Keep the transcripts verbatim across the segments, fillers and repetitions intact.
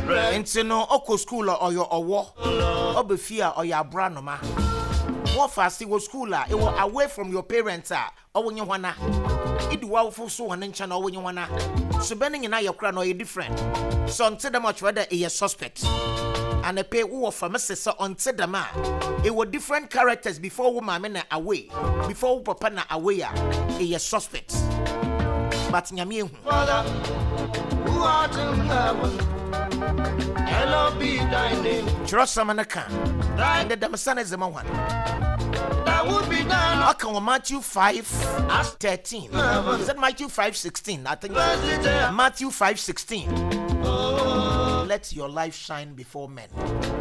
Nti no oko school or your owo obefia or your branoma. What fast was school it was away from your parents or when you wanna it wow for so one inch or when you wanna so bending in your crown or you different. So until the much whether a suspect and a pay who for Missus until the man it were different characters before woman away before papa away a suspect. But Nyami Father who art in heaven, hello be thy name. Trust Samanaka. And the Damasana is the one. That would be done. I can Matthew five thirteen. Is that Matthew five sixteen? I think Matthew five sixteen. Oh. Let your life shine before men.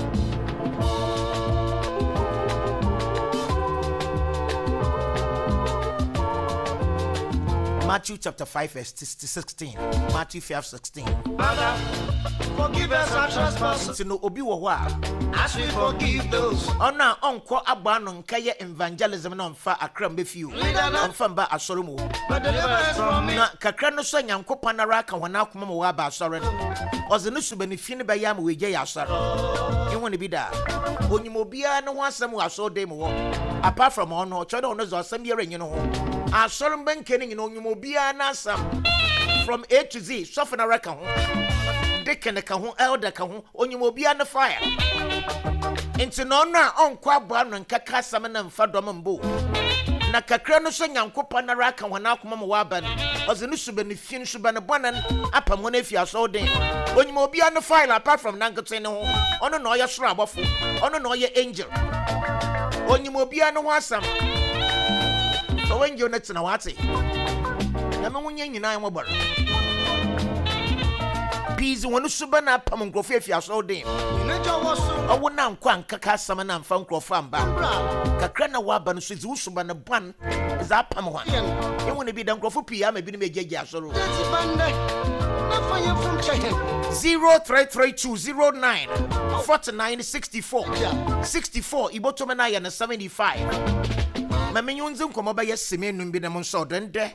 Matthew chapter five verse sixteen. Matthew five sixteen. Father, forgive us our trespasses. No obi wo ho as we forgive those. Ona onko agba no nkaye evangelism na mfa akram be fiu. Mfa mba asoro mu. But deliver us from me. Na kakra no so nyankopon na ra ka hona akoma mo wa ba asoro no. Oze no subani fi ne be ya ma we gye ya asoro. Ehun ne bi da. Onyimo bia ne ho asem wo asoro dem wo. Apart from ono, chodo ono zo asem yere nyi no ho. Asoro mbenke ni no onyimo bia na asam from A to Z so for na reka ho. Deacon ka ho, elder ka ho, onyimo bia na fire. Enti no na onko aba no nkaka asam na mfa dom mbo. Na kakra no so nyankopon na raka ho na akoma mo wa ba no. Oze no sube ne fi no sube ne bonan apam ho na fi aso den. Onyimo bia na fire apart from nangote ne ho. Ono na oye soro abofo. Ono na oye angel. Onyimo bia no ho asam. So when you net na wate. Na me wonye nyina mo bor. Peace wonu suba na pam nkrofo afia so den. Owo na nkwa nkaka asam na mfa nkrofo amba. Kakra na wa ba no so zi usuba na ban za pam ho. E wonu bi da nkrofo pia ma bi no megege asoro. zero three three two zero nine four nine six four sixty-four iboto na ya na seventy-five. Mamenyunze nkomo ba yeseme num bi na mo so dende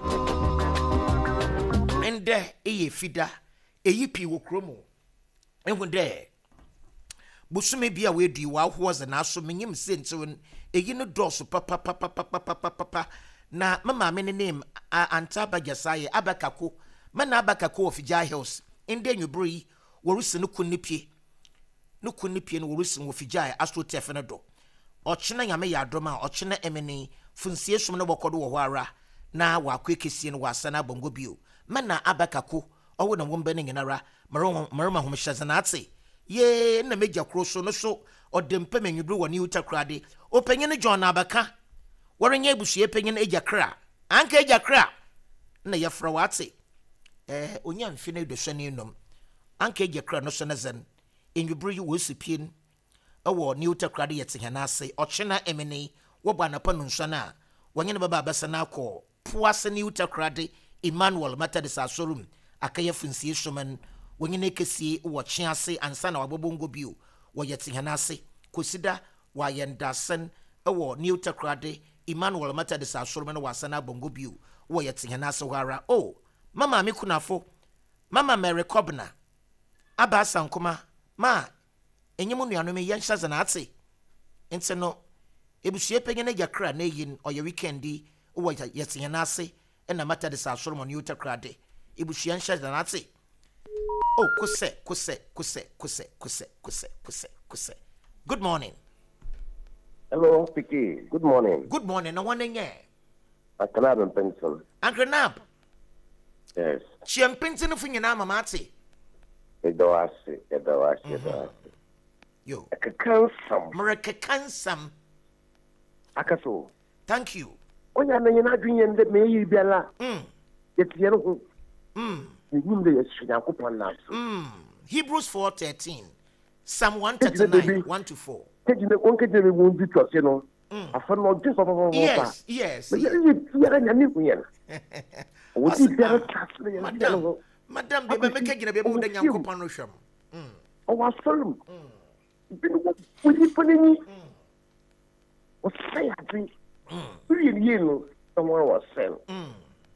ende eye fida eyi pi wo kromo ehun de busume bia we dui wa ho ze na aso menyim se nti eyi no doso papa papa papa papa na mama me ne name Antaba Jasaye Abakako mana Abakako of Jai Hills ende nyubri worusi no kunipie no kunipie no worusi wo fijai astro tefene do ochena nyame ya adoma ochena emene funsie som no bokodo wo ara na wa kwekesie no wasana bongo bio mana Abakako owo na wombe ne nginara maro maroma homhyaza na ate ye na meja kroso no so odempe menwubri woni utakrade openye ne John Abaka worenye ebusu epenye ne ejakra anka ejakra na yefra wate eh onya mfi na edosane nom anka ejakra no so na zen enwubri wo sipien ewo ne utakrade yetehana ase ochena emene wo bana panu nsana wonye ne baba abasa na akọ puase ne utakrade Emmanuel Methodist asorum akaya funsie soman wonye ne kesi wo chiase ansa na wabobongo bio wo yetehana ase kosida wa yendasen ewo ne utakrade Emmanuel Methodist asorum na wasana bongo bio wo yetehana ase wara oh mama me kunafo mama Mary Kobna aba sankoma ma enyemu nuano me yanshaza na ate ente no ebusu epenye na yakra na yin oye weekendi wo yetehana ase na Methodist asorum ne utakrade ebusu yanshaza na ate oh kose kose kose kose kose kose kose kose good morning. Hello Piki, good morning. Good morning. Na one nye Aknab and pencil. Aknab. Yes. Chiampintin fu nyina mama ate. Edawase, edawase, edawase. Yo. Akakansam. Mrekekansam. Akaso. Thank you. Onya na nyina adwunye nde me yi biala. Mm. Yetie no ho. Mm. Nim de yesu yakopon na so. Mm. Hebrews four thirteen. Psalm one thirty-nine one to four. Keji me konke de me wundi twose no. Afa no de so so. Yes, yes. Me yi tiara nyame kuyen. Wodi tiara tasle ya. Madam. Madam be me kegina be mu de nyankopon no hwam. Mm. O wasolum. Mm. Bi no wodi ponani. Mm. O say adi. Mm. Uri ni no someone was sell. Mm.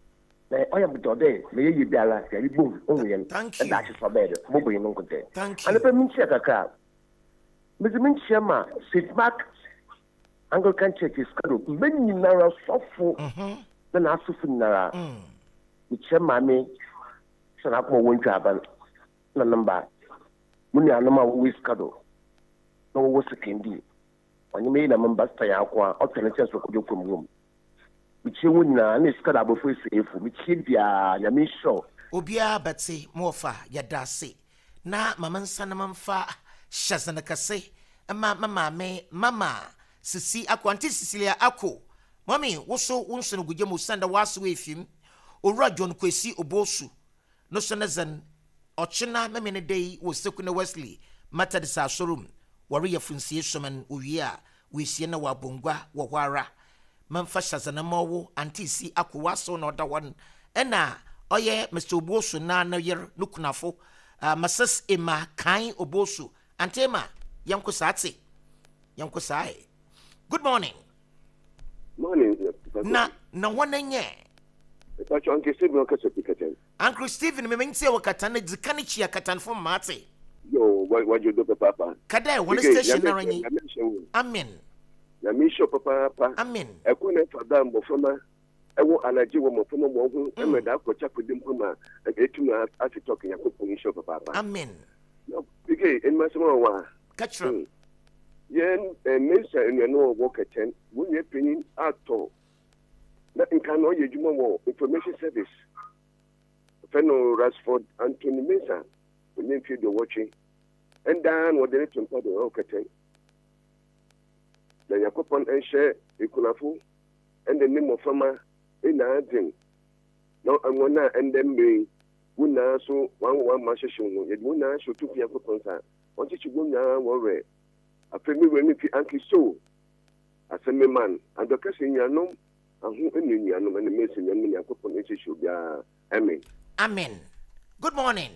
na oya mi dode me ye biala ya ri boom ohun yen Thank you. and that is for bed mo boy no nkote Thank and you. pe min chia kaka me ze min chia ma Saint Mark Anglican Church is kado many nara sofo Mhm. na na asofu nara Mm. mi chia ma me sana ko wontwa ban na number muni anoma wo iskado no wo sekendi onye me na member sta ya akwa alternative so ko jokom room mi chia wona na iskado abofo esefu mi chia bia ya mi sure Obia betse mofa yadase na mama nsa na mamfa hyazana kase ma mama me mama sisi akwanti Cecilia ako mami woso wonso no guje mu sanda waso efim owura John Kwesi Obosu no so na zan ochina meme ne dei wo sekuna Wesley Methodist asorum wari yafunsie soman owia wesie na wabongwa wo hwara mamfa hyazana mawo antisi ako waso no da won ena oye Mister Obosu na na yer nukunafo uh, Masas Emma Kain Obosu antema yanko saate yanko sae. Good morning. Morning. Na na wananye. Pacho Uncle Stephen okasa pikatan. Uncle Stephen me mentie wakatana dzikani chia katanfo mate. Yo, what you do papa? Kada one station na ranyi. Amen. Na misho papa papa. Amen. Ekuna fada mbofama ewo anaji wo mofama mo hu emeda akocha kodim kuma etuma ati talking yakopon misho papa papa. Amen. No, bige en masama wa. Kachro. Yen mensa enwano wo keten, wunye penin ato. Na nkano ye juma wo information service. Feno Rashford Anthony Mensa wunye fi do watching. And dan wo de tumpa do wo keten. Na yakopon enhye ikunafo and the name of farmer in adin. No anwana and them be wuna so one one mashishun ye wuna so tu fi yakopon sa. Wanti chuguna worry. Afemi we ni anki so aseme man and the kasi nyanom ahu enu nyanom and mesi nyanom yakopon echi shobia. Amen. Amen. Good morning.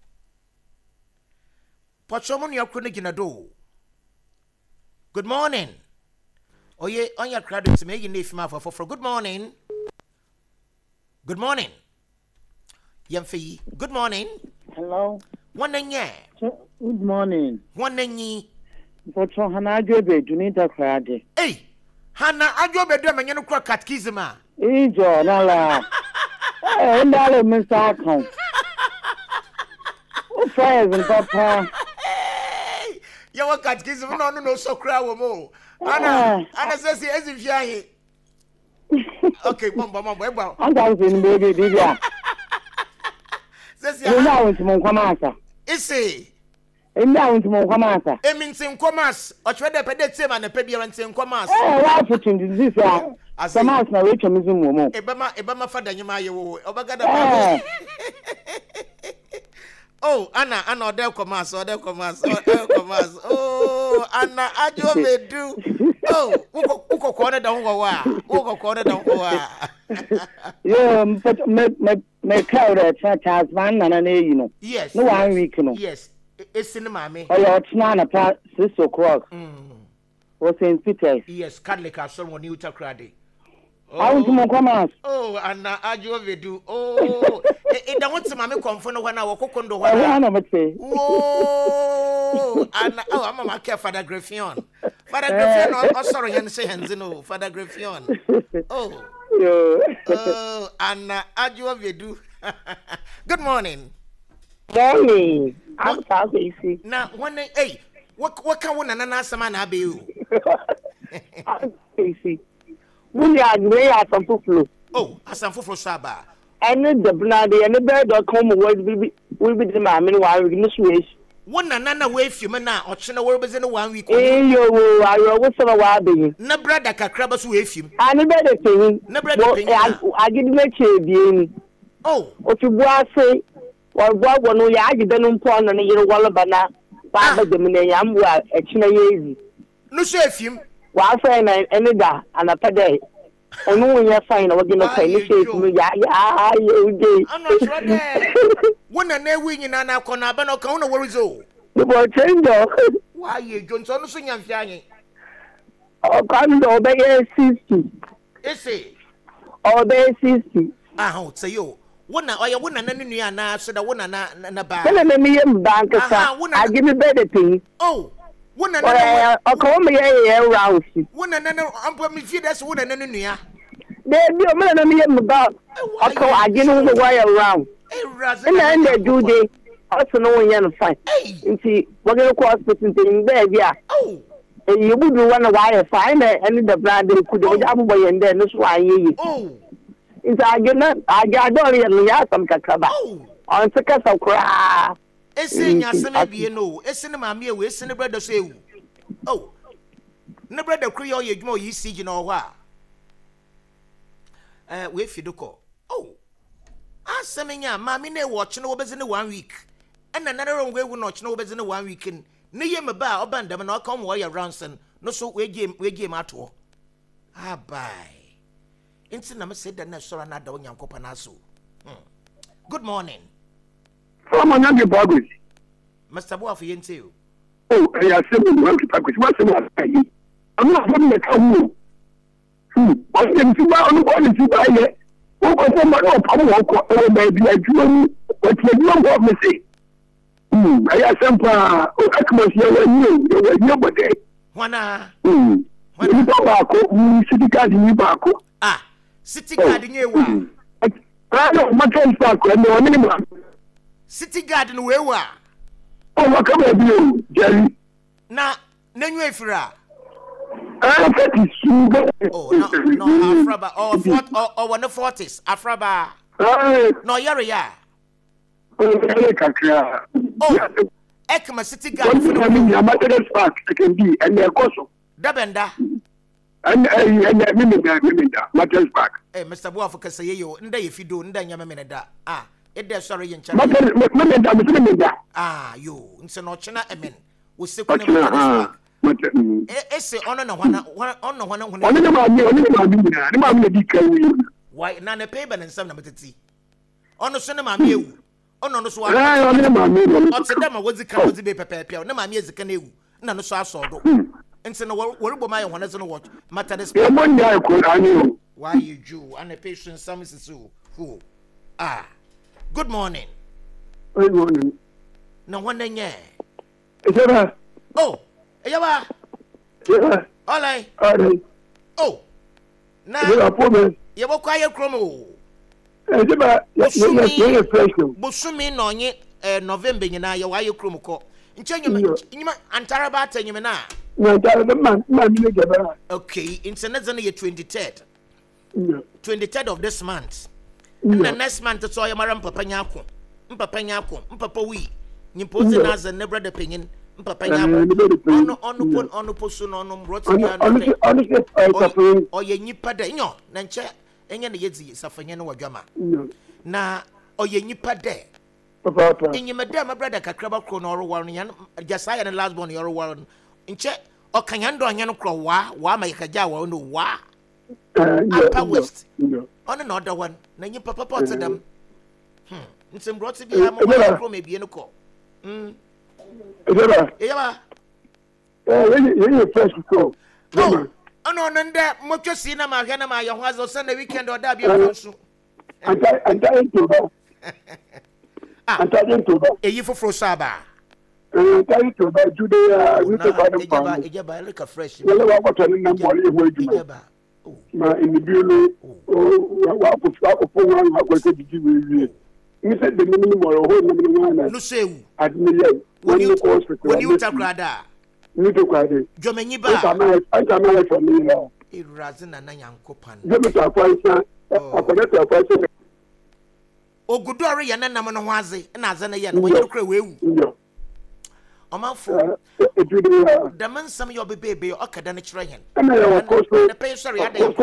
Pochomon yakune ginado. Good morning. Oye on your crowd to make if ma for good morning. Good morning. Yamfi. Good morning. Hello. Wananye. Good morning. Wananyi. Potro hana adwobe dunita krade. Hey, hana adwobe do manyano kwa catechism a. Ijo nala. Eh, ndale msa account. O friends papa. Hey, ya wa catechism no no no so kra wo mo. Ana, ana say say ezifia he. Okay, bomba bomba eba. Anga uzini baby bibia. Say say. You know what mo kwamasa. Isi. Emi a wonti mo kwamasa. Emi ntin komas, ochwe de pede tema na pede ya ntin komas. Eh, wa futin disease a. Samas na we twemizu mo mo. Ebema ebema fada nyima ye wo. Obagada ba. Oh, Anna, Anna, Odell Comas, Odell Comas, Odell Comas. Oh, Anna, Ajo me do. Oh, uko uko corner down wa. Uko corner down wa. Yeah, but me me me crowd at Charles Van na na you know. Yes. No one week no. Yes. It's in mama. Oh, yeah, it's not a part six o'clock. Mm. Was Saint Peter's. Yes, Catholic are someone new to crowd. I want to mo kwamas. Oh, Anna, Ajo me do. Oh, e da want to mama confirm when I walk kondo wa. I want to say. Oh, Anna, oh, I'm a care Father Graffion. Father Graffion, oh, sorry, you say hands no, Father Graffion. Oh. Oh, Anna, Ajo me do. Good morning. Morning. I'm South. Now, one day, hey, what what can one another man have you? I'm Casey. We are way at some people. Oh, Asan Fufro Saba. And the bloody and the bird dot com will be will be the man while we miss wish. One another way for me now, or China Werbers in one week. Eh, you I always saw a while being. No brother Cakrabas with him. I never thing. No brother, I didn't make you. Oh, what you say. Well, what one we are getting upon and you know, Wallabana, Baba the Minayam, well, a China easy. no safe him. Well, friend, and a da, and a pede. And when you're fine, I was going to say, yeah, yeah, you did. I'm not sure there. One and they win in an Akona, but no corner worries all. The boy change, Why you Johnson sing and flying? oh, come to obey sixty. Is he? Obey sixty. ah say yo wona oya wona na ne nua na so da wona na na ba na na me yem bank sa I give me better thing oh wona na o ko me ye ye round wona na na ampa me fi das wona na ne nua de bi o me na me yem ba o ko age no wo wire round eh raza na na do de also no one yan fine nti we go to hospital thing be bia oh eh you budu one wire fine and the blood could do abubo yende no so ayeyi oh nti age na age adori yan ya sam kakaba on se ka sakra ese nya seme bie no ese ne maame ewu ese ne brother so ewu oh ne brother kru yo ye dwuma o yi sigi na o ha eh we fiduko oh aseme nya maame na ewu oche na wo bezi ne one week ena na ro ngwe ewu na oche na wo bezi ne one week ne ye me ba obandam na okom wo ya ranson no so we game we game ato ah bye inti na me say da na sora na da onyankopa na so good morning Someone young about it. Mister Boa for you. Oh, I have said, well, what's the I'm not going to tell you. Hmm, what's the Suba on the body Suba yet? What was the matter of Pamoko or maybe I do what you don't want me to say? Hmm, I have some, oh, I come here when you, there was nobody. Wana. Hmm, you go city card in you back. Ah, city card in you. I don't my friends back when no minimum. City garden we wa. Oh, what come you, Jerry? Na, nenyu efira. I get it. Oh, no, no, Afraba, or fort, or or one of forties, Afraba. No, yari ya. Oh, Ekma city garden. I mean, your mother's park, I can be, and their coso. Dabenda. And I, and I mean, that, mother's park. Eh, Mister Boa for Casayo, and if you do, and then Yamameda. Ah. It there sorry in China. Ah, you in no China amen. We say eh say on no one on no one why na na pay ban nsam na meteti. Ono so na maame ewu. Ono no so wa. Ah, ono na maame ewu. O te dem wozi ka wozi be pepepe. Na maame ezika na ewu. Na no so asodo. Nse no worbo my one so no watch. Matter this. Why you Jew and a patient some is who. Ah. Good morning. Good morning. No one nye. Ejaba. Oh, ejaba. Yeah. All right. All right. Oh. Na. You are poor. You go quiet chromo. Ejaba, you you fresh. Busumi no nye eh November nyina ye wa ye chromo ko. Nche nyuma nyuma antara ba ta nyuma na. Na antara the man man ni jaba. Okay, internet na ye twenty-third. Yeah. twenty-third of this month. Na next month so ya mara mpapa nyako mpapa nyako mpapa wi nyimpozi na za ne brother penyin mpapa nyako ono ono pon ono posu no ono mroti ya no o ye nyipa de nyo na nche enye ne yezi safanye no wadwama na o ye nyipa de papa enyima de ma brother kakraba kro no oro war no yan jasa ya ne last born oro war nche o kanyando anya no kro wa wa ma yakaja wa no wa Upper West. On another one, na nyi papa pot to them. Hmm. Nsem brought to be a mo from maybe no call. Hmm. Ejaba. Ejaba. Eh, you you fresh go. Oh, ono nda mo twesi na ma hwe na ma ye ho azo Sunday weekend or da bia so. Anta anta into ba. Anta into ba. Eyi foforo saba. Eh, anta into ba Judea we to ba no pa. Ejaba, ejaba look fresh. Wala wa kwato ni na mo le ho ejuma. Ejaba. Ma individual oh wa ko fa ko fo wa ko ko didi we mi se de mi ni mo ro ho ni mi na no sewu admire when you when you takrada ni to kwade jomenyi ba anta na anta na for me now irazin na yankopan je mi ta kwa isa akole ta kwa isa ogudu ore ya nanam no ho aze na aze na ye no wo kra wewu Omanfo the man some your baby or kada na kire hen the pay sorry ada you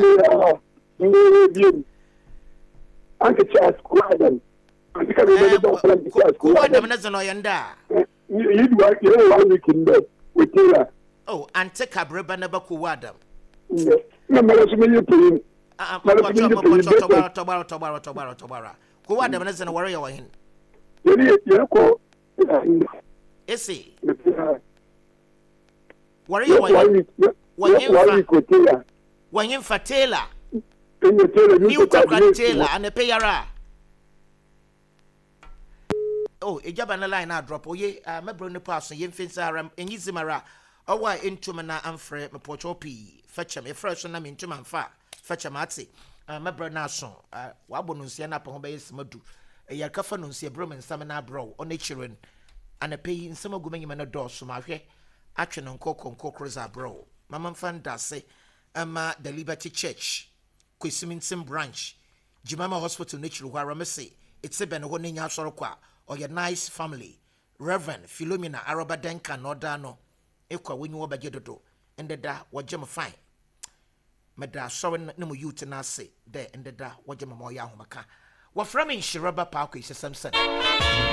anke chas kwaden anke ka be do chas kwaden na zano yanda you do what you want we can do with you oh ante kabreba na ba kwaden na mara so me pin ah ah tobara tobara tobara tobara tobara kwaden na zano ware ya wa hen yeri yeko ese wari ya wani wani wani fatela New Taylor Taylor and a payara. Oh, a job on the line I drop. Oh, yeah, uh, my brother pass and yin fins are and yizimara. Oh, why into mana and fred, my portopi. Fetch him a fresh one, I'm into my fa. Fetch a matty. Uh, my brother Nason, uh, Wabonus upon base Madu. A yakafan see a broom and stamina bro on a children and a pay in some of going in a door so my hair. Action on cock on cockroach are bro. Mamma fan does say, Emma the Liberty Church, Quisiminson branch, Jimama Hospital Natural where I say it's a ben one in your sorokwa. Or your nice family, Reverend Philomena Araba Denka Nordano, Equa when you obey do, and the da what Jim fine. Meda sorry no you to not say there and the da what Jim Moya Homaka. What from in Shiraba Park is a Samson.